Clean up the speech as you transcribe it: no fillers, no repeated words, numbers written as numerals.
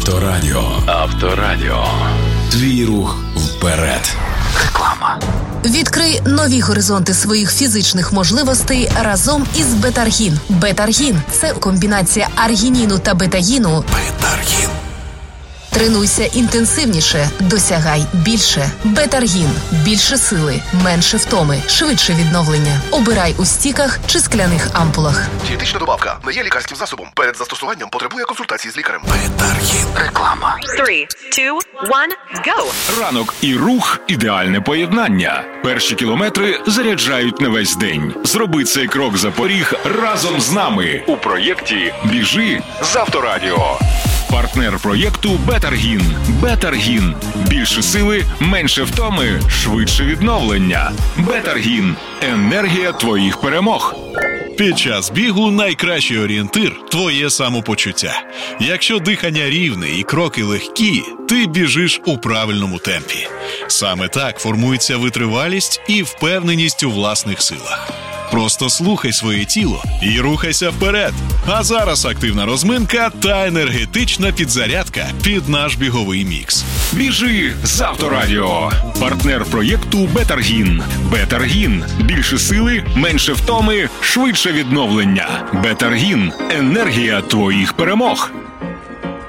Авторадіо. Твій рух вперед. Реклама. Відкрий нові горизонти своїх фізичних можливостей разом із Бетаргін. Бетаргін – це комбінація аргініну та бетаїну. Бетаргін. Тренуйся інтенсивніше, досягай більше. Бетаргін – більше сили, менше втоми, швидше відновлення. Обирай у стіках чи скляних ампулах. Дієтична добавка не є лікарським засобом. Перед застосуванням потребує консультації з лікарем. Бетаргін. Реклама. 3, 2, 1, go! Ранок і рух – ідеальне поєднання. Перші кілометри заряджають на весь день. Зроби цей крок за поріг разом з нами у проєкті «Біжи з Авторадіо». Партнер проєкту «Бетаргін». «Бетаргін». Більше сили, менше втоми, швидше відновлення. «Бетаргін». Енергія твоїх перемог. Під час бігу найкращий орієнтир – твоє самопочуття. Якщо дихання рівне і кроки легкі, ти біжиш у правильному темпі. Саме так формується витривалість і впевненість у власних силах. Просто слухай своє тіло і рухайся вперед. А зараз активна розминка та енергетична підзарядка під наш біговий мікс. Біжи з Авторадіо. Партнер проєкту «Бетаргін». «Бетаргін». Більше сили, менше втоми, швидше відновлення. «Бетаргін». Енергія твоїх перемог.